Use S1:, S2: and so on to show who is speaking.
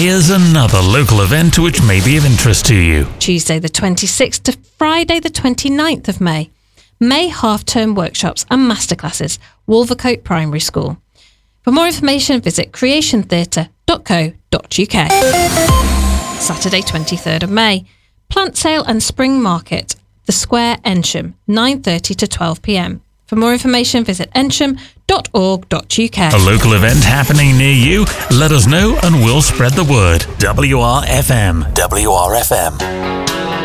S1: Here's another local event which may be of interest to you.
S2: Tuesday the 26th to Friday the 29th of May. May half-term workshops and masterclasses, Wolvercote Primary School. For more information, visit creationtheatre.co.uk. Saturday 23rd of May. Plant sale and spring market, The Square, Ensham, 9:30 to 12 p.m. For more information, visit ensham.org.uk.
S1: A local event happening near you? Let us know and we'll spread the word. WRFM. WRFM.